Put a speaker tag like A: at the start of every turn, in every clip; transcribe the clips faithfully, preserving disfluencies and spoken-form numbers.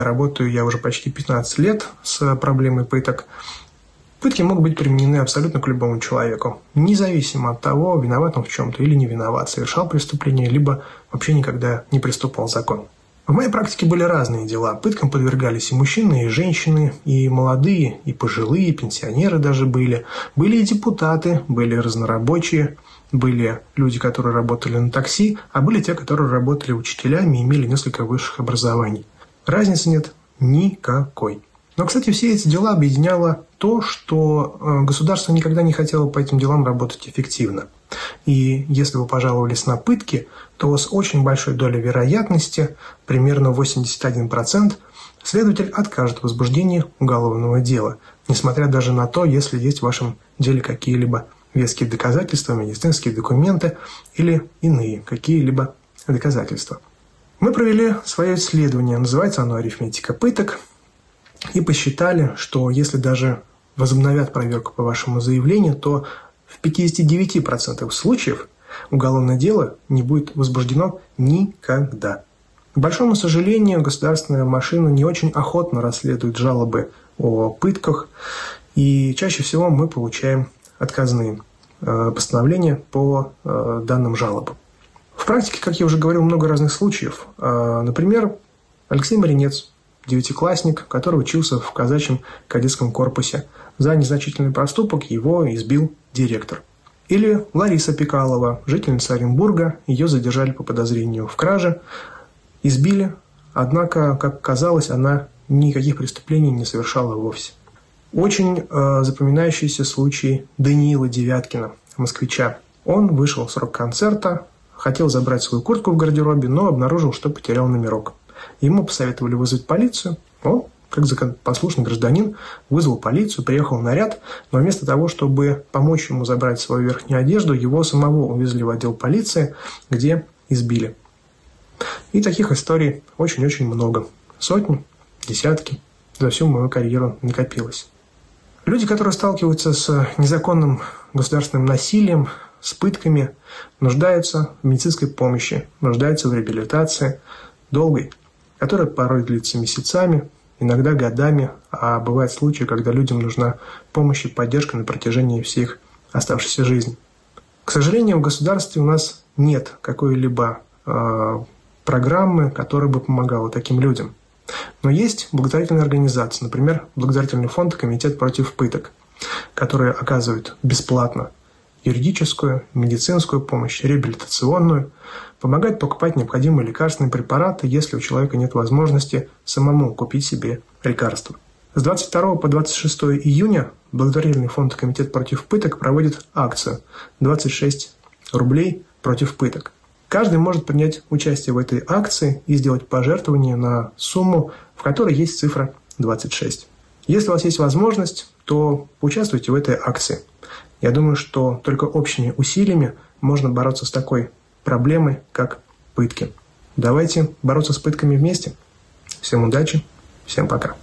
A: Работаю я уже почти пятнадцать лет с проблемой пыток. Пытки могут быть применены абсолютно к любому человеку, независимо от того, виноват он в чем-то или не виноват, совершал преступление, либо вообще никогда не приступал закон. В моей практике были разные дела. Пыткам подвергались и мужчины, и женщины, и молодые, и пожилые, и пенсионеры даже были. Были и депутаты, были разнорабочие, были люди, которые работали на такси, а были те, которые работали учителями и имели несколько высших образований. Разницы нет никакой. Но, кстати, все эти дела объединяло то, что государство никогда не хотело по этим делам работать эффективно. И если вы пожаловались на пытки, то с очень большой долей вероятности, примерно восемьдесят один процент, следователь откажет в возбуждении уголовного дела, несмотря даже на то, если есть в вашем деле какие-либо веские доказательства, медицинские документы или иные какие-либо доказательства. Мы провели свое исследование, называется оно «Арифметика пыток», и посчитали, что если даже возобновят проверку по вашему заявлению, то в пятьдесят девять процентов случаев уголовное дело не будет возбуждено никогда. К большому сожалению, государственная машина не очень охотно расследует жалобы о пытках, и чаще всего мы получаем отказные э, постановления по э, данным жалобам. В практике, как я уже говорил, много разных случаев. Э, например, Алексей Маринец, девятиклассник, который учился в казачьем кадетском корпусе. За незначительный проступок его избил директор. Или Лариса Пикалова, жительница Оренбурга, ее задержали по подозрению в краже, избили, однако, как казалось, она никаких преступлений не совершала вовсе. Очень э, запоминающийся случай Даниила Девяткина, москвича. Он вышел с рок-концерта, хотел забрать свою куртку в гардеробе, но обнаружил, что потерял номерок. Ему посоветовали вызвать полицию. Он, как законопослушный гражданин, вызвал полицию, приехал наряд, но вместо того, чтобы помочь ему забрать свою верхнюю одежду, его самого увезли в отдел полиции, где избили. И таких историй очень-очень много. Сотни, десятки. За всю мою карьеру накопилось. Люди, которые сталкиваются с незаконным государственным насилием, с пытками, нуждаются в медицинской помощи, нуждаются в реабилитации, долгой, которая порой длится месяцами, иногда годами, а бывают случаи, когда людям нужна помощь и поддержка на протяжении всей их оставшейся жизни. К сожалению, в государстве у нас нет какой-либо э, программы, которая бы помогала таким людям. Но есть благотворительные организации, например, благотворительный фонд «Комитет против пыток», которые оказывают бесплатно юридическую, медицинскую помощь, реабилитационную, помогают покупать необходимые лекарственные препараты, если у человека нет возможности самому купить себе лекарства. С двадцать второго по двадцать шестое июня благотворительный фонд «Комитет против пыток» проводит акцию «двадцать шесть рублей против пыток». Каждый может принять участие в этой акции и сделать пожертвование на сумму, в которой есть цифра двадцать шесть. Если у вас есть возможность, то участвуйте в этой акции. Я думаю, что только общими усилиями можно бороться с такой проблемой, как пытки. Давайте бороться с пытками вместе. Всем удачи, всем пока.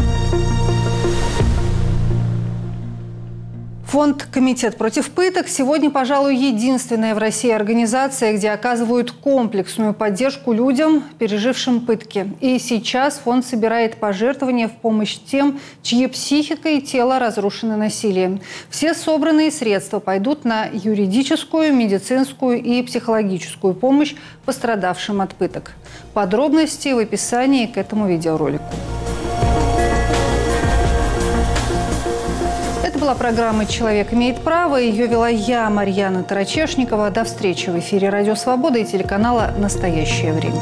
B: Фонд «Комитет против пыток» сегодня, пожалуй, единственная в России организация, где оказывают комплексную поддержку людям, пережившим пытки. И сейчас фонд собирает пожертвования в помощь тем, чьи психика и тело разрушены насилием. Все собранные средства пойдут на юридическую, медицинскую и психологическую помощь пострадавшим от пыток. Подробности в описании к этому видеоролику. Это была программа «Человек имеет право». Ее вела я, Марьяна Тарачешникова. До встречи в эфире «Радио Свобода» и телеканала «Настоящее время».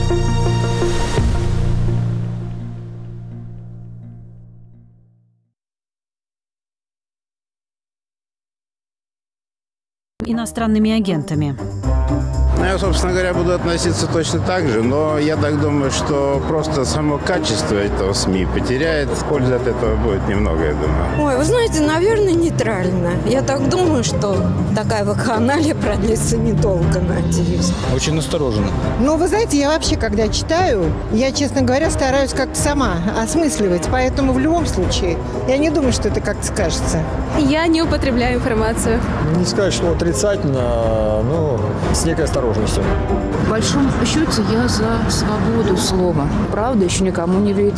C: Иностранными агентами.
D: Я, собственно говоря, буду относиться точно так же, но я так думаю, что просто само качество этого СМИ потеряет. Пользы от этого будет немного, я думаю.
E: Ой, вы знаете, наверное, нейтрально. Я так думаю, что такая вакханалия продлится недолго, надеюсь.
F: Очень настороженно.
G: Ну, вы знаете, я вообще, когда читаю, я, честно говоря, стараюсь как-то сама осмысливать. Поэтому в любом случае, я не думаю, что это как-то скажется.
H: Я не употребляю информацию.
F: Не сказать, что отрицательно, но с некой осторожностью. несет.
H: В большом счете я за свободу слова. Правда еще никому не вредит.